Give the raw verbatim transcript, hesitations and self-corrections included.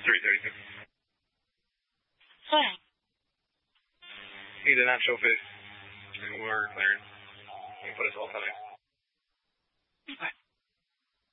three thirty-six. Sorry. He did not show face. We're cleared. He put his whole time. Okay.